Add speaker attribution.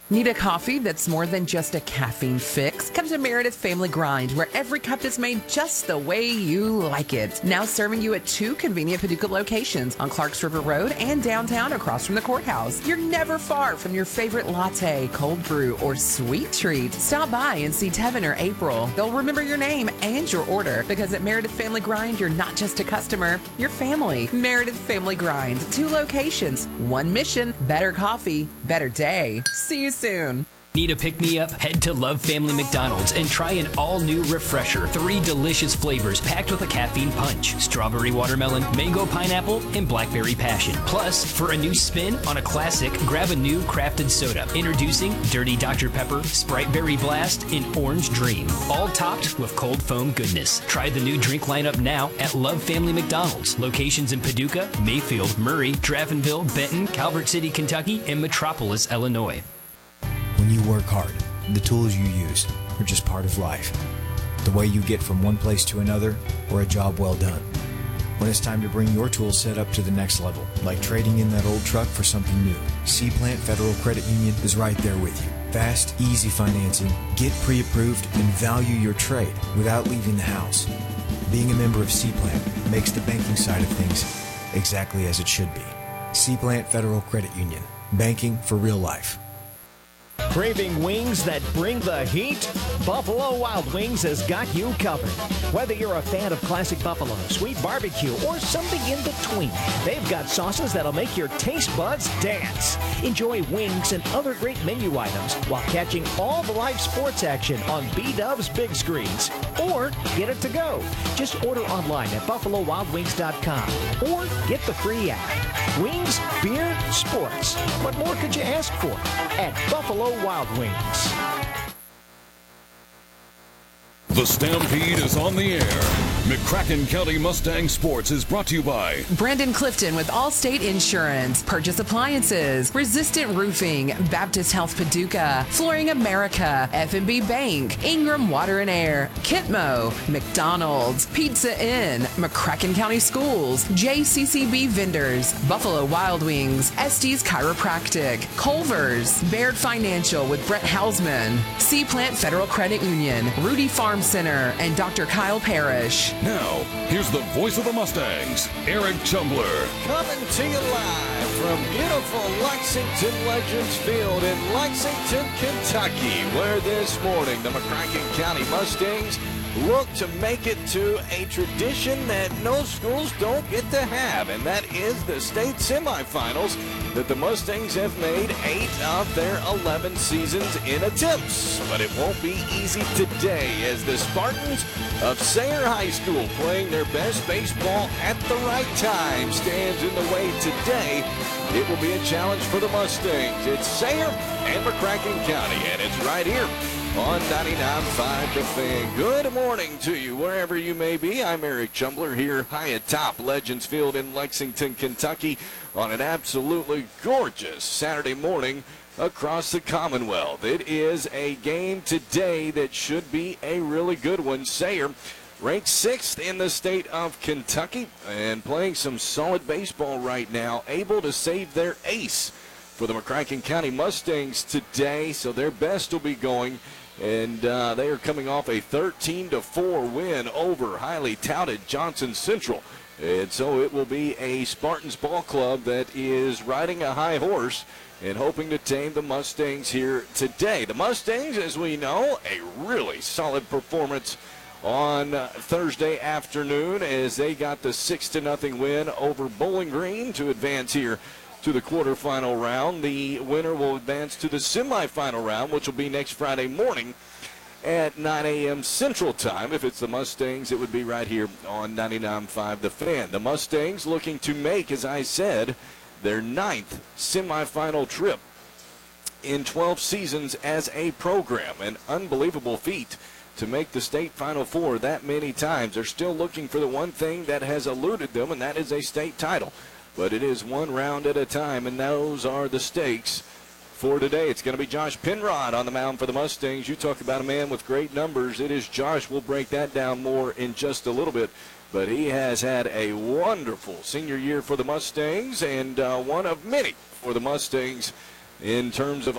Speaker 1: Need a coffee that's more than just a caffeine fix? Come to Meredith Family Grind, where every cup is made just the way you like it. Now serving you at 2 convenient Paducah locations on Clarks River Road and downtown across from the courthouse. You're never far from your favorite latte, cold brew, or sweet treat. Stop by and see Tevin or April. They'll remember your name and your order, because at Meredith Family Grind, you're not just a customer, you're family. Meredith Family Grind, 2 locations, 1 mission, better coffee, better day. See you soon.
Speaker 2: Need a pick-me-up? Head to Love Family McDonald's and try an all-new refresher. 3 delicious flavors packed with a caffeine punch. Strawberry watermelon, mango pineapple, and blackberry passion. Plus, for a new spin on a classic, grab a new crafted soda. Introducing Dirty Dr. Pepper, Sprite Berry Blast, and Orange Dream. All topped with cold foam goodness. Try the new drink lineup now at Love Family McDonald's. Locations in Paducah, Mayfield, Murray, Draftonville, Benton, Calvert City, Kentucky, and Metropolis, Illinois.
Speaker 3: When you work hard, the tools you use are just part of life. The way you get from one place to another, or a job well done. When it's time to bring your tool set up to the next level, like trading in that old truck for something new, Seaplant Federal Credit Union is right there with you. Fast, easy financing, get pre-approved, and value your trade without leaving the house. Being a member of Seaplant makes the banking side of things exactly as it should be. Seaplant Federal Credit Union. Banking for real life.
Speaker 4: Craving wings that bring the heat? Buffalo Wild Wings has got you covered. Whether you're a fan of classic buffalo, sweet barbecue, or something in between, they've got sauces that'll make your taste buds dance. Enjoy wings and other great menu items while catching all the live sports action on B-Dub's big screens. Or get it to go. Just order online at BuffaloWildWings.com or get the free app. Wings, beer, sports. What more could you ask for at Buffalo Wild Wings?
Speaker 5: The Stampede is on the air. McCracken County Mustang Sports is brought to you by
Speaker 1: Brandon Clifton with Allstate Insurance, Purchase Appliances, Resistant Roofing, Baptist Health Paducah, Flooring America, F&B Bank, Ingram Water and Air, Kitmo, McDonald's, Pizza Inn, McCracken County Schools, JCCB Vendors, Buffalo Wild Wings, Estes Chiropractic, Culver's, Baird Financial with Brett Hausman, Seaplant Federal Credit Union, Rudy Farm Center, and Dr. Kyle Parrish.
Speaker 5: Now, here's the voice of the Mustangs, Eric Chumbler.
Speaker 6: Coming to you live from beautiful Lexington Legends Field in Lexington, Kentucky, where this morning the McCracken County Mustangs look to make it to a tradition that no schools don't get to have, and that is the state semifinals that the Mustangs have made 8 of their 11 seasons in attempts. But it won't be easy today as the Spartans of Sayre High School, playing their best baseball at the right time, stands in the way today. It will be a challenge for the Mustangs. It's Sayre and McCracken County, and it's right here on 99.5 The Fan. Good morning to you, wherever you may be. I'm Eric Chumbler here high atop Legends Field in Lexington, Kentucky, on an absolutely gorgeous Saturday morning across the Commonwealth. It is a game today that should be a really good one. Sayre ranked 6th in the state of Kentucky and playing some solid baseball right now, able to save their ace for the McCracken County Mustangs today, so their best will be going. And they are coming off a 13-4 win over highly touted Johnson Central. And so it will be a Spartans ball club that is riding a high horse and hoping to tame the Mustangs here today. The Mustangs, as we know, a really solid performance on Thursday afternoon as they got the 6-0 win over Bowling Green to advance here to the quarterfinal round. The winner will advance to the semifinal round, which will be next Friday morning at 9 a.m. Central Time. If it's the Mustangs, it would be right here on 99.5 The Fan. The Mustangs looking to make, as I said, their 9th semifinal trip in 12 seasons as a program. An unbelievable feat to make the state Final Four that many times. They're still looking for the one thing that has eluded them, and that is a state title. But it is one round at a time, and those are the stakes for today. It's going to be Josh Penrod on the mound for the Mustangs. You talk about a man with great numbers. It is Josh. We'll break that down more in just a little bit. But he has had a wonderful senior year for the Mustangs, and one of many for the Mustangs in terms of